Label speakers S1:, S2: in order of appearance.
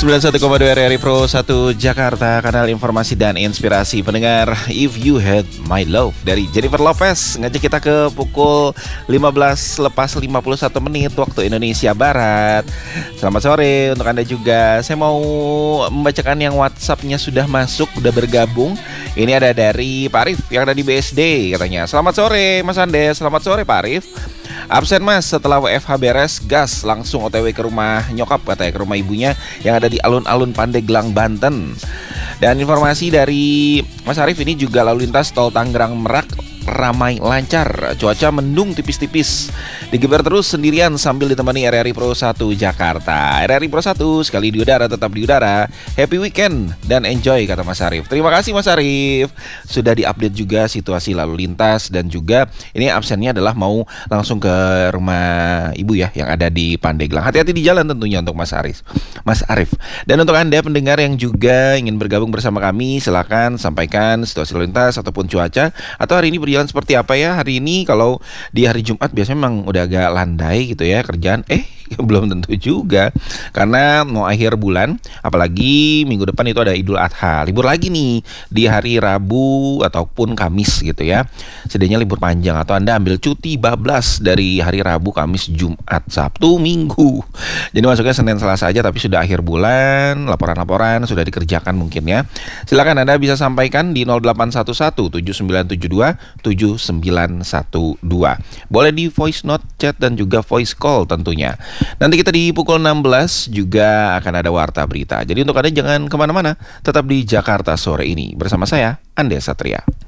S1: 91,2 RRI Pro 1 Jakarta, kanal informasi dan inspirasi pendengar. If You Had My Love dari Jennifer Lopez ngajak kita ke pukul 15 lepas 51 menit waktu Indonesia Barat. Selamat sore untuk Anda juga. Saya mau membacakan yang WhatsApp-nya sudah masuk, sudah bergabung. Ini ada dari Pak Arif yang ada di BSD katanya. Selamat sore Mas Andes, selamat sore Pak Arif. Absen mas, setelah WFH beres, gas langsung OTW ke rumah nyokap katanya, ke rumah ibunya yang ada di alun-alun Pandeglang, Banten. Dan informasi dari Mas Arif ini juga lalu lintas tol Tangerang Merak ramai lancar, cuaca mendung tipis-tipis, digeber terus sendirian sambil ditemani RRI Pro 1 Jakarta. RRI Pro 1 sekali di udara tetap di udara. Happy weekend dan enjoy kata Mas Arif. Terima kasih Mas Arif. Sudah diupdate juga situasi lalu lintas dan juga ini absennya adalah mau langsung ke rumah ibu ya yang ada di Pandeglang. Hati-hati di jalan tentunya untuk Mas Arif. Mas Arif. Dan untuk Anda pendengar yang juga ingin bergabung bersama kami, silakan sampaikan situasi lalu lintas ataupun cuaca atau hari ini berjalan seperti apa ya. Hari ini kalau di hari Jumat biasanya memang udah agak landai gitu ya kerjaan. Belum tentu juga karena mau akhir bulan, apalagi minggu depan itu ada Idul Adha, libur lagi nih di hari Rabu ataupun Kamis gitu ya. Setidaknya libur panjang atau Anda ambil cuti bablas dari hari Rabu, Kamis, Jumat, Sabtu, Minggu. Jadi masuknya Senin, Selasa aja tapi sudah akhir bulan, laporan-laporan sudah dikerjakan mungkin ya. Silakan Anda bisa sampaikan di 0811 7972 7912. Boleh di voice note, chat dan juga voice call tentunya. Nanti kita di pukul 16 juga akan ada Warta Berita. Jadi untuk Anda jangan kemana-mana, tetap di Jakarta Sore ini bersama saya, Andes Satria.